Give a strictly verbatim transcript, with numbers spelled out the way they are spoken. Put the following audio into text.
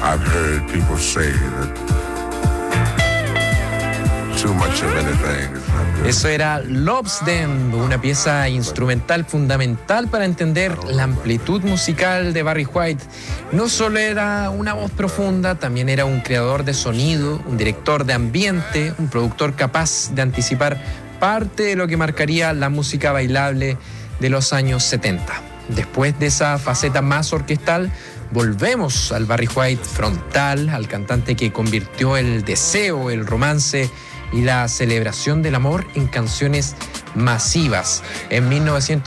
I've heard people say that too much of anything is not good. Eso era Love's Them, una pieza instrumental fundamental para entender la amplitud musical de Barry White. No solo era una voz profunda, también era un creador de sonido, un director de ambiente, un productor capaz de anticipar parte de lo que marcaría la música bailable de los años setenta. Después de esa faceta más orquestal, volvemos al Barry White frontal, al cantante que convirtió el deseo, el romance y la celebración del amor en canciones masivas. En mil novecientos